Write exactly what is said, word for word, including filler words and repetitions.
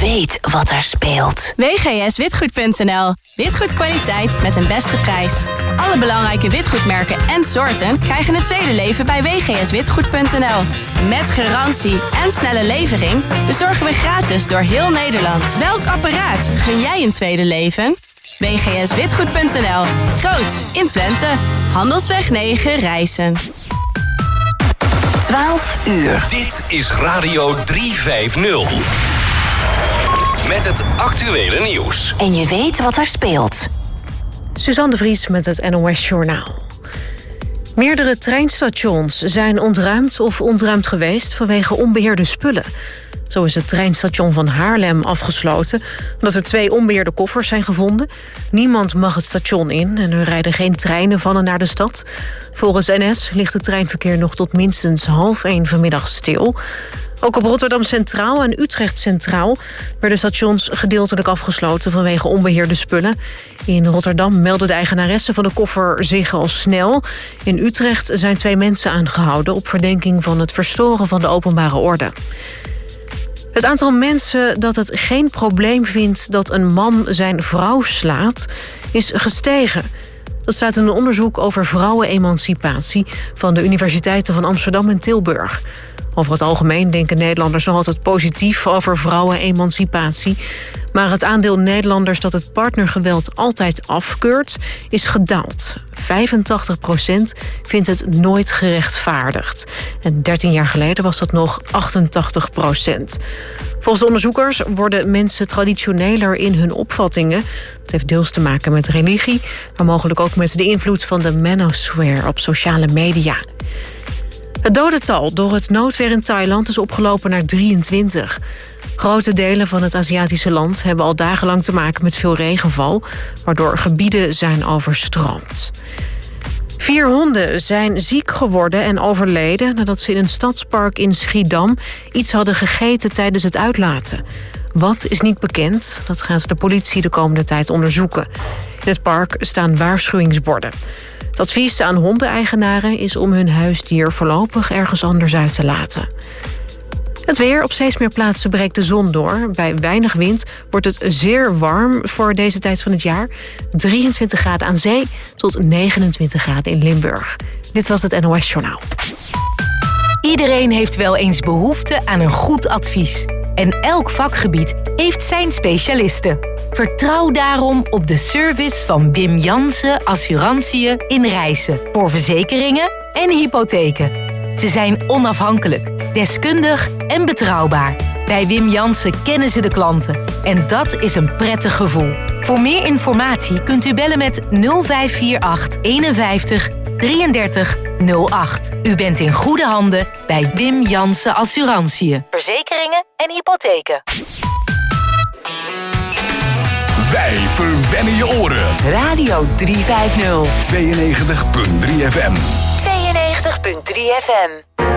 weet wat er speelt. W G S Witgoed punt n l. Witgoedkwaliteit met een beste prijs. Alle belangrijke witgoedmerken en soorten krijgen een tweede leven bij W G S Witgoed punt n l. Met garantie en snelle levering bezorgen we gratis door heel Nederland. Welk apparaat gun jij een tweede leven? W G S Witgoed punt n l. Groots in Twente. Handelsweg negen Rijssen. twaalf uur. Dit is Radio driehonderdvijftig. Met het actuele nieuws. En je weet wat er speelt. Suzanne de Vries met het N O S Journaal. Meerdere treinstations zijn ontruimd of ontruimd geweest vanwege onbeheerde spullen. Zo is het treinstation van Haarlem afgesloten omdat er twee onbeheerde koffers zijn gevonden. Niemand mag het station in en er rijden geen treinen van en naar de stad. Volgens N S ligt het treinverkeer nog tot minstens half één vanmiddag stil. Ook op Rotterdam Centraal en Utrecht Centraal werden stations gedeeltelijk afgesloten vanwege onbeheerde spullen. In Rotterdam meldden de eigenaressen van de koffer zich al snel. In Utrecht zijn twee mensen aangehouden op verdenking van het verstoren van de openbare orde. Het aantal mensen dat het geen probleem vindt dat een man zijn vrouw slaat, is gestegen. Dat staat in een onderzoek over vrouwenemancipatie van de universiteiten van Amsterdam en Tilburg. Over het algemeen denken Nederlanders nog altijd positief over vrouwenemancipatie. Maar het aandeel Nederlanders dat het partnergeweld altijd afkeurt, is gedaald. vijfentachtig procent vindt het nooit gerechtvaardigd. En dertien jaar geleden was dat nog achtentachtig procent. Volgens de onderzoekers worden mensen traditioneler in hun opvattingen. Dat heeft deels te maken met religie, maar mogelijk ook met de invloed van de manosphere op sociale media. Het dodental door het noodweer in Thailand is opgelopen naar drieëntwintig. Grote delen van het Aziatische land hebben al dagenlang te maken met veel regenval, waardoor gebieden zijn overstroomd. Vier honden zijn ziek geworden en overleden nadat ze in een stadspark in Schiedam iets hadden gegeten tijdens het uitlaten. Wat is niet bekend, dat gaat de politie de komende tijd onderzoeken. In het park staan waarschuwingsborden. Het advies aan hondeneigenaren is om hun huisdier voorlopig ergens anders uit te laten. Het weer. Op steeds meer plaatsen breekt de zon door. Bij weinig wind wordt het zeer warm voor deze tijd van het jaar. drieëntwintig graden aan zee tot negenentwintig graden in Limburg. Dit was het N O S Journaal. Iedereen heeft wel eens behoefte aan een goed advies. En elk vakgebied heeft zijn specialisten. Vertrouw daarom op de service van Wim Jansen Assurantiën in Rijssen. Voor verzekeringen en hypotheken. Ze zijn onafhankelijk, deskundig en betrouwbaar. Bij Wim Jansen kennen ze de klanten. En dat is een prettig gevoel. Voor meer informatie kunt u bellen met nul vijf vier acht eenenvijftig drieëndertig nul acht. U bent in goede handen bij Wim Jansen Assurantiën. Verzekeringen en hypotheken. Wij verwennen je oren. Radio driehonderdvijftig. tweeënnegentig komma drie F M. tweeënnegentig komma drie F M.